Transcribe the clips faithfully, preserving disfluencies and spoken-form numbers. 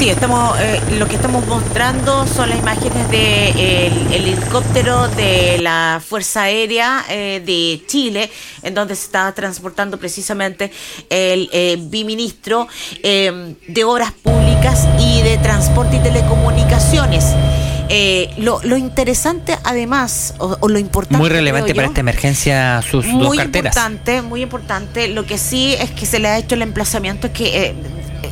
Sí, estamos, eh, lo que estamos mostrando son las imágenes del de el helicóptero de la Fuerza Aérea eh, de Chile, en donde se está transportando precisamente el eh, viceministro eh, de Obras Públicas y de Transporte y Telecomunicaciones. Eh, lo, lo interesante, además, o, o lo importante... Muy relevante yo, para esta emergencia sus muy dos carteras. Muy importante, muy importante. Lo que sí es que se le ha hecho el emplazamiento es que... Eh,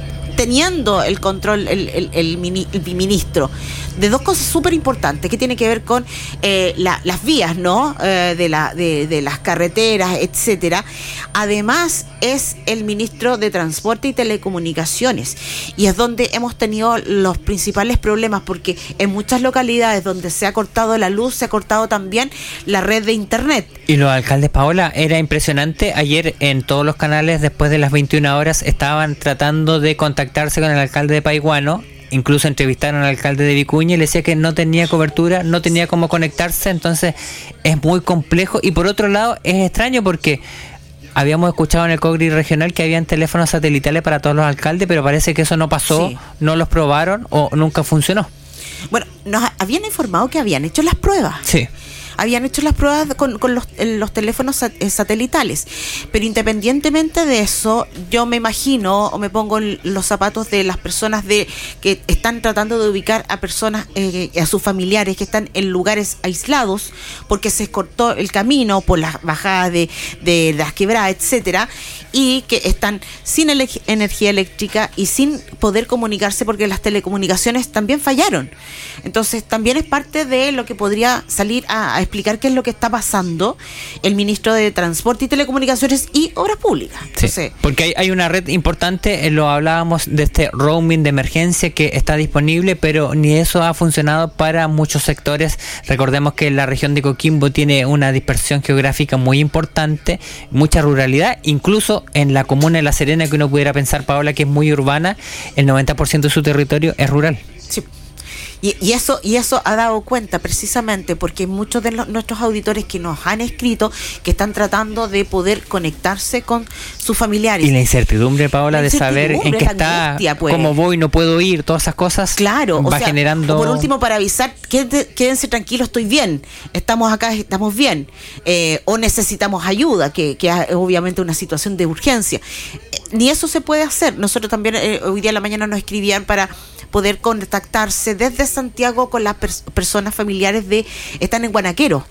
teniendo el control el, el, el, mini, el viceministro de dos cosas súper importantes que tiene que ver con eh, la, las vías, ¿no? Eh, de, la, de, de las carreteras, etcétera. Además es el ministro de Transporte y Telecomunicaciones, y es donde hemos tenido los principales problemas, porque en muchas localidades donde se ha cortado la luz, se ha cortado también la red de internet. Y los alcaldes, Paola, era impresionante. Ayer en todos los canales, después de las veintiuna horas, estaban tratando de contactarse con el alcalde de Paiguano. Incluso entrevistaron al alcalde de Vicuña y le decía que no tenía cobertura, no tenía cómo conectarse. Entonces es muy complejo. Y por otro lado es extraño porque habíamos escuchado en el COGRI regional que habían teléfonos satelitales para todos los alcaldes, pero parece que eso no pasó, sí. No los probaron o nunca funcionó. Bueno, nos habían informado que habían hecho las pruebas. Sí. Habían hecho las pruebas con, con los, los teléfonos satelitales, pero independientemente de eso, yo me imagino o me pongo en los zapatos de las personas de que están tratando de ubicar a personas, eh, a sus familiares que están en lugares aislados porque se cortó el camino por las bajadas de, de las quebradas, etcétera, y que están sin ele- energía eléctrica y sin poder comunicarse porque las telecomunicaciones también fallaron. Entonces también es parte de lo que podría salir a, a explicar qué es lo que está pasando el ministro de Transporte y Telecomunicaciones y Obras Públicas. Entonces, sí, porque hay, hay una red importante, eh, lo hablábamos de este roaming de emergencia que está disponible, pero ni eso ha funcionado para muchos sectores. Recordemos que la región de Coquimbo tiene una dispersión geográfica muy importante, mucha ruralidad, incluso en la comuna de La Serena, que uno pudiera pensar, Paola, que es muy urbana, el noventa por ciento de su territorio es rural. Sí. Y, y eso y eso ha dado cuenta precisamente porque muchos de los, nuestros auditores que nos han escrito que están tratando de poder conectarse con sus familiares. Y la incertidumbre, Paola, la incertidumbre, de saber en qué está, angustia, pues. Cómo voy, no puedo ir, todas esas cosas. Claro, va o sea, generando... por último, para avisar, quédense, quédense tranquilos, estoy bien, estamos acá, estamos bien, eh, o necesitamos ayuda, que, que es obviamente una situación de urgencia. Eh, ni eso se puede hacer. Nosotros también, eh, hoy día en la mañana nos escribían para poder contactarse desde Santiago con las pers- personas familiares de, están en Guanaquero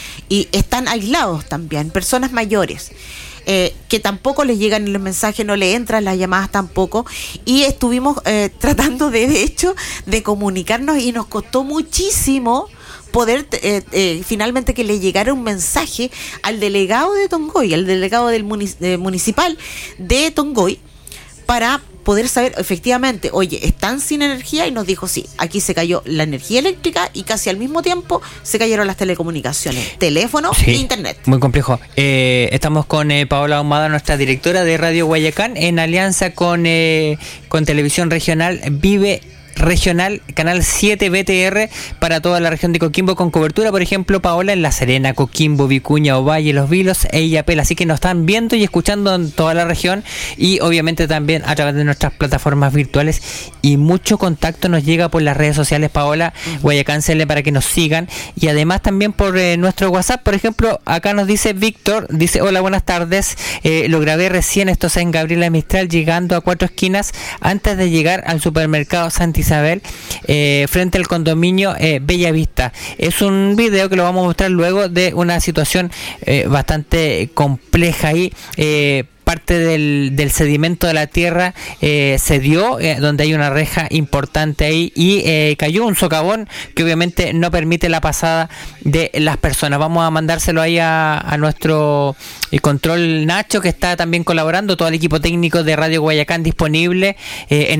y están aislados también, personas mayores. Eh, que tampoco les llegan los mensajes, no le entran las llamadas tampoco, y estuvimos eh, tratando de, de hecho de comunicarnos y nos costó muchísimo poder eh, eh, finalmente que le llegara un mensaje al delegado de Tongoy, al delegado del munic- eh, municipal de Tongoy, para poder saber efectivamente, oye, están sin energía, y nos dijo sí, aquí se cayó la energía eléctrica y casi al mismo tiempo se cayeron las telecomunicaciones, teléfono sí, e internet. Muy complejo. Eh, estamos con eh, Paola Ahumada, nuestra directora de Radio Guayacán, en alianza con, eh, con Televisión Regional Vive Regional, Canal siete B T R para toda la región de Coquimbo, con cobertura, por ejemplo, Paola, en La Serena, Coquimbo, Vicuña, Ovalle, Los Vilos e Illapel. Así que nos están viendo y escuchando en toda la región, y obviamente también a través de nuestras plataformas virtuales, y mucho contacto nos llega por las redes sociales, Paola, uh-huh. Guayacán C L, para que nos sigan, y además también por eh, nuestro WhatsApp. Por ejemplo, acá nos dice Víctor, dice: hola, buenas tardes, eh, lo grabé recién, esto es en Gabriela Mistral, llegando a Cuatro Esquinas, antes de llegar al supermercado Santa Isabel, eh, frente al condominio eh, Bella Vista. Es un video que lo vamos a mostrar luego de una situación eh, bastante compleja ahí. Eh, parte del, del sedimento de la tierra eh, se dio, eh, donde hay una reja importante ahí, y eh, cayó un socavón que obviamente no permite la pasada de las personas. Vamos a mandárselo ahí a, a nuestro eh, control Nacho, que está también colaborando, todo el equipo técnico de Radio Guayacán disponible eh, en